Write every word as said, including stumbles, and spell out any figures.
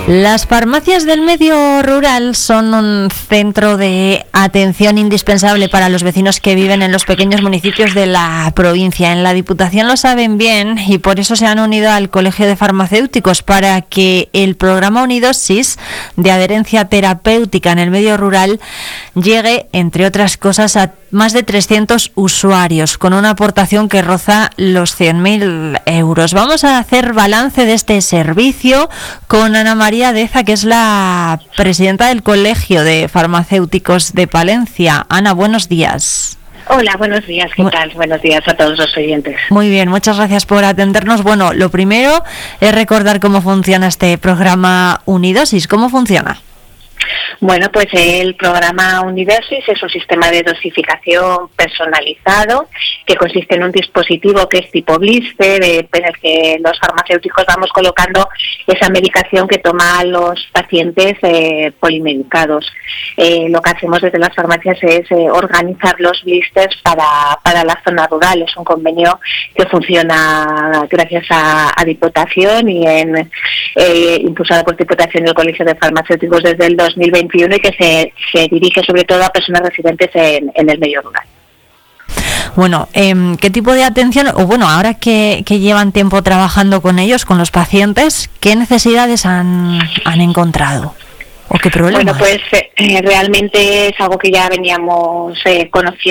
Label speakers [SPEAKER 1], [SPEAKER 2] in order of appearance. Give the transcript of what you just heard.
[SPEAKER 1] Las farmacias del medio rural son un centro de atención indispensable para los vecinos que viven en los pequeños municipios de la provincia. En la Diputación lo saben bien y por eso se han unido al Colegio de Farmacéuticos para que el programa Unidosis de adherencia terapéutica en el medio rural llegue, entre otras cosas, a más de trescientos usuarios, con una aportación que roza los cien mil euros. Vamos a hacer balance de este servicio con Ana María Deza, que es la presidenta del Colegio de Farmacéuticos de Palencia. Ana, buenos días.
[SPEAKER 2] Hola, buenos días, ¿qué tal? Buenos días a todos los oyentes.
[SPEAKER 1] Muy bien, muchas gracias por atendernos. Bueno, lo primero es recordar cómo funciona este programa Unidosis. ¿Cómo funciona?
[SPEAKER 2] Bueno, pues el programa Unidosis es un sistema de dosificación personalizado que consiste en un dispositivo que es tipo blister, en el que los farmacéuticos vamos colocando esa medicación que toman los pacientes eh, polimedicados. Eh, lo que hacemos desde las farmacias es eh, organizar los blisters para, para la zona rural. Es un convenio que funciona gracias a, a Diputación y en eh, impulsado por Diputación y el Colegio de Farmacéuticos desde el dos mil veintiuno y que se, se dirige sobre todo a personas residentes en, en el medio rural.
[SPEAKER 1] Bueno, eh, ¿qué tipo de atención, o bueno, ahora que, que llevan tiempo trabajando con ellos, con los pacientes, qué necesidades han, han encontrado? ¿O qué problemas?
[SPEAKER 2] Bueno, pues eh, realmente es algo que ya veníamos eh, conociendo